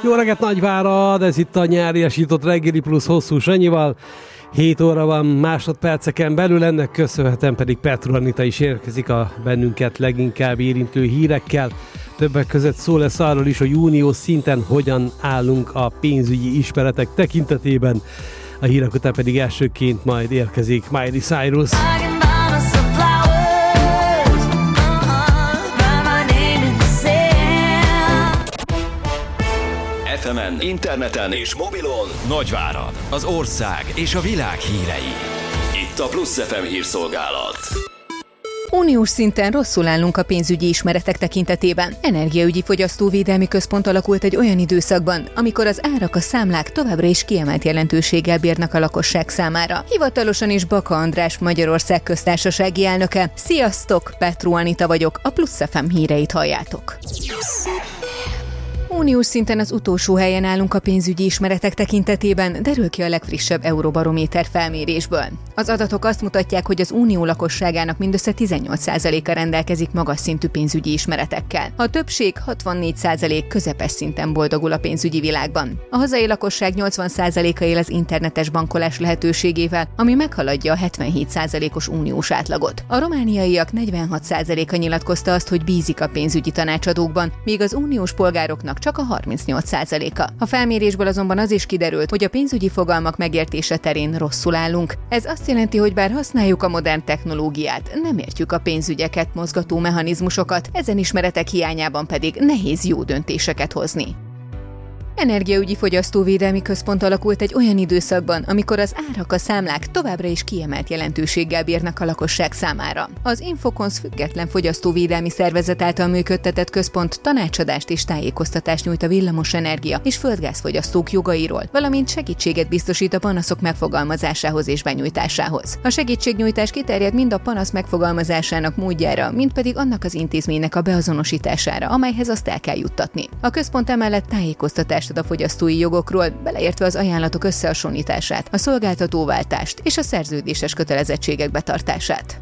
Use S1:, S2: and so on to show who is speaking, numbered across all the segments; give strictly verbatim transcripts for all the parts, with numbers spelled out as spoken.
S1: Jó reggelt Nagyvárad, ez itt a nyáriasított reggeli plusz Hosszú Sanyival. hét óra van másodperceken belül, ennek köszönhetően pedig Petru Anita is érkezik a bennünket leginkább érintő hírekkel. Többek között szó lesz arról is, hogy uniós szinten hogyan állunk a pénzügyi ismeretek tekintetében. A hírek után pedig elsőként majd érkezik Miley Cyrus.
S2: ef emen, interneten és mobilon Nagyvárad, az ország és a világ hírei. Itt a Plusz ef em hírszolgálat.
S3: Uniós szinten rosszul állunk a pénzügyi ismeretek tekintetében. Energiaügyi Fogyasztóvédelmi Központ alakult egy olyan időszakban, amikor az árak, a számlák továbbra is kiemelt jelentőséggel bírnak a lakosság számára. Hivatalosan is Baka András, Magyarország köztársasági elnöke. Sziasztok, Petru Anita vagyok, a Plusz ef em híreit halljátok. Uniós szinten az utolsó helyen állunk a pénzügyi ismeretek tekintetében, derül ki a legfrissebb Euróbarométer felmérésből. Az adatok azt mutatják, hogy az unió lakosságának mindössze tizennyolc százaléka rendelkezik magas szintű pénzügyi ismeretekkel. A többség hatvannégy százalék közepes szinten boldogul a pénzügyi világban. A hazai lakosság nyolcvan százaléka él az internetes bankolás lehetőségével, ami meghaladja a hetvenhét százalékos uniós átlagot. A romániaiak negyvenhat százaléka nyilatkozta azt, hogy bízik a pénzügyi tanácsadókban, míg az uniós polgároknak csak a harmincnyolc százaléka. A felmérésből azonban az is kiderült, hogy a pénzügyi fogalmak megértése terén rosszul állunk. Ez azt jelenti, hogy bár használjuk a modern technológiát, nem értjük a pénzügyeket, mozgató mechanizmusokat, ezen ismeretek hiányában pedig nehéz jó döntéseket hozni. Energiaügyi Fogyasztóvédelmi Központ alakult egy olyan időszakban, amikor az árak, a számlák továbbra is kiemelt jelentőséggel bírnak a lakosság számára. Az Infokonz független fogyasztóvédelmi szervezet által működtetett központ tanácsadást és tájékoztatást nyújt a villamosenergia és földgázfogyasztók jogairól, valamint segítséget biztosít a panaszok megfogalmazásához és benyújtásához. A segítségnyújtás kiterjed mind a panasz megfogalmazásának módjára, mind pedig annak az intézménynek a beazonosítására, amelyhez azt el kell juttatni. A központ emellett tájékoztatást ad a fogyasztói jogokról, beleértve az ajánlatok összehasonlítását, a szolgáltatóváltást és a szerződéses kötelezettségek betartását.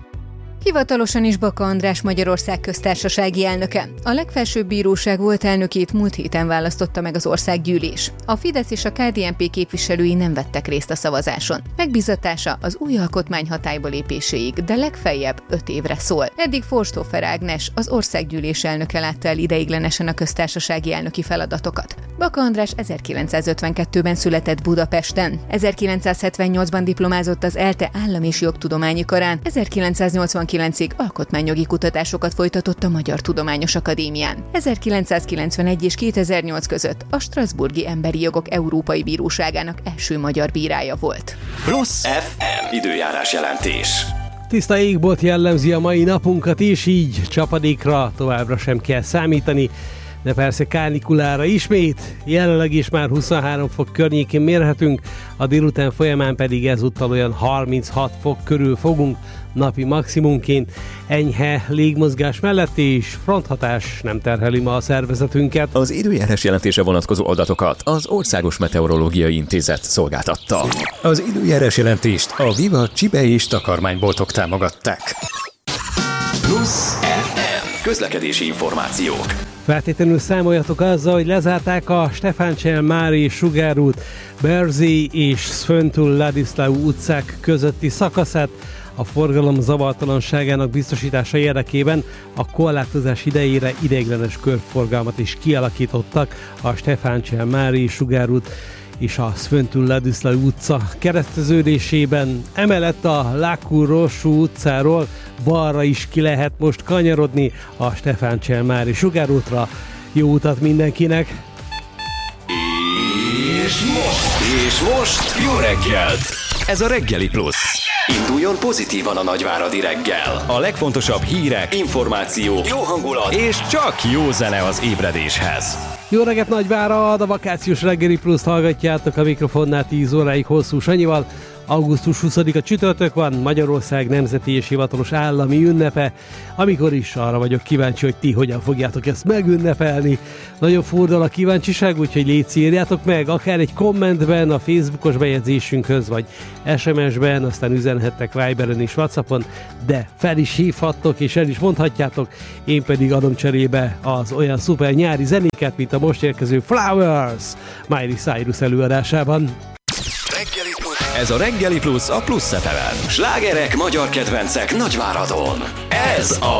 S3: Hivatalosan is Baka András, Magyarország köztársasági elnöke. A legfelsőbb bíróság volt elnökét múlt héten választotta meg az országgyűlés. A Fidesz és a ká dé en pé képviselői nem vettek részt a szavazáson. Megbízatása az új alkotmány hatályba lépéséig, de legfeljebb öt évre szól. Eddig Forstófer Ágnes, az országgyűlés elnöke látta el ideiglenesen a köztársasági elnöki feladatokat. Baka András ezerkilencszázötvenkettőben született Budapesten. ezerkilencszázhetvennyolcban diplomázott az ELTE Állam- és Jogtudományi Karán, ezerkilencszáznyolcvankilencig alkotmányjogi kutatásokat folytatott a Magyar Tudományos Akadémián. ezerkilencszázkilencvenegy és kétezer-nyolc között a Strasbourgi Emberi Jogok Európai Bíróságának első magyar bírája volt.
S2: Plusz ef em időjárás jelentés.
S1: Tiszta égbolt jellemzi a mai napunkat is, így csapadékra továbbra sem kell számítani, de persze kánikulára ismét, jelenleg is már huszonhárom fok környékén mérhetünk, a délután folyamán pedig ezúttal olyan harminchat fok körül fogunk napi maximumként. Enyhe légmozgás mellett és fronthatás nem terheli ma a szervezetünket.
S2: Az időjárás jelentése vonatkozó adatokat az Országos Meteorológiai Intézet szolgáltatta. Az időjárás jelentést a Viva Csibe és takarmányboltok támogatták. Plusz ef em közlekedési információk.
S1: Feltétlenül számoljatok azzal, hogy lezárták a Stefáncel-Mári Sugárút, Berzé és Szföntül Ladiszláu utcák közötti szakaszát a forgalom zavartalanságának biztosítása érdekében. A korlátozás idejére ideiglenes körforgalmat is kialakítottak a Stefáncel-Mári Sugárút és a Szföntül Ladiszláu utca kereszteződésében. Emellett a Lákú-Rossú utcáról balra is ki lehet most kanyarodni a Stefáncel-Mári Sugárútra. Jó utat mindenkinek!
S2: És most, és most jó reggelt! Ez a Reggeli Plusz. Induljon pozitívan a nagyváradi reggel. A legfontosabb hírek, információk, jó hangulat és csak jó zene az ébredéshez.
S1: Jó reggelt Nagyvárad, a vakációs Reggeli Pluszt hallgatjátok, a mikrofonnál tíz óráig Hosszú Sanyival. augusztus huszadika csütörtök van, Magyarország nemzeti és hivatalos állami ünnepe, amikor is arra vagyok kíváncsi, hogy ti hogyan fogjátok ezt megünnepelni. Nagyon fordul a kíváncsiság, úgyhogy légy írjátok meg, akár egy kommentben a Facebookos bejegyzésünkhöz, vagy es em es-ben, aztán üzenhettek Viberen és WhatsAppon, de fel is hívhattok és el is mondhatjátok, én pedig adom cserébe az olyan szuper nyári zenéket, mint a most érkező Flowers Miley Cyrus előadásában.
S2: Ez a Reggeli Plusz a Plusz ef em-en. Slágerek, magyar kedvencek Nagyváradon. Ez a